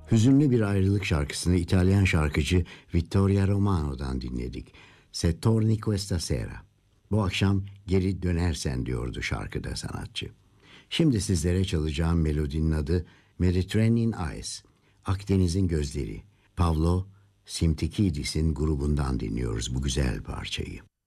Hüzünlü bir ayrılık şarkısını İtalyan şarkıcı Vittorio Romano'dan dinledik. Se torni questa sera. Bu akşam geri dönersen diyordu şarkıda sanatçı. Şimdi sizlere çalacağım melodinin adı Mediterranean Eyes. Akdeniz'in gözleri. Pavlo Simtikidis'in grubundan dinliyoruz bu güzel parçayı.